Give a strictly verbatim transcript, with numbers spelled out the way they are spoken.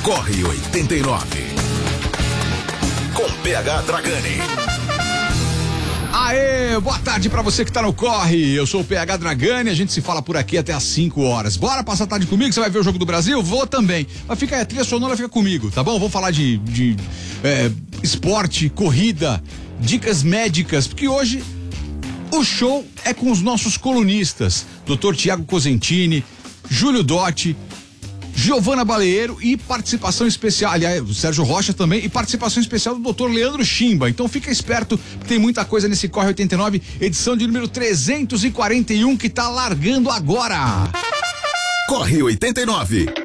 Corre oitenta e nove. Com P H Dragani. Aê, boa tarde pra você que tá no Corre. Eu sou o P H Dragani, a gente se fala por aqui até às cinco horas. Bora passar a tarde comigo? Você vai ver o Jogo do Brasil? Vou também. Mas fica aí, a trilha sonora fica comigo, tá bom? Vou falar de, de é, esporte, corrida, dicas médicas, porque hoje o show é com os nossos colunistas, doutor Tiago Cosentini, Júlio Dotti, Giovana Baleiro e participação especial, aliás, o Sérgio Rocha também, e participação especial do doutor Leandro Chimba. Então fica esperto, que tem muita coisa nesse Corre oitenta e nove, edição de número trezentos e quarenta e um, que tá largando agora. Corre oitenta e nove.